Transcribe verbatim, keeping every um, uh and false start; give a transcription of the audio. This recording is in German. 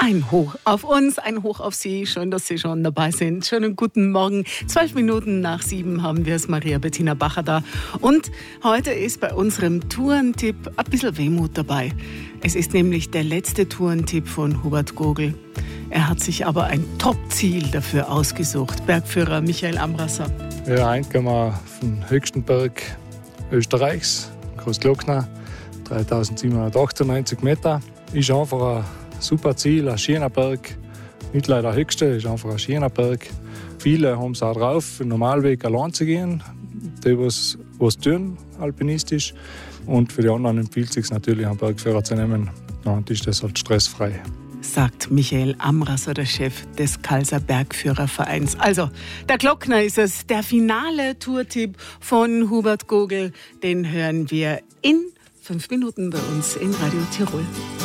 Ein Hoch auf uns, ein Hoch auf Sie. Schön, dass Sie schon dabei sind. Schönen guten Morgen. Zwölf Minuten nach sieben haben wir es, Maria Bettina Bacher da. Und heute ist bei unserem Tourentipp ein bisschen Wehmut dabei. Es ist nämlich der letzte Tourentipp von Hubert Gogl. Er hat sich aber ein Top-Ziel dafür ausgesucht. Bergführer Michael Amrasser. Ja, heute gehen wir auf den höchsten Berg Österreichs, Großglockner, dreitausendsiebenhundertachtundneunzig Meter. Ist einfach ein super Ziel, ein schöner Berg. Nicht leider der höchste, ist einfach ein schöner Berg. Viele haben es auch drauf, den Normalweg allein zu gehen, die was, was tun, alpinistisch. Und für die anderen empfiehlt es sich natürlich, einen Bergführer zu nehmen. Dann ist das halt stressfrei. Sagt Michael Amrasser, der Chef des Kalser Bergführervereins. Also, der Glockner ist es, der finale Tourtipp von Hubert Gogl. Den hören wir in fünf Minuten bei uns in Radio Tirol.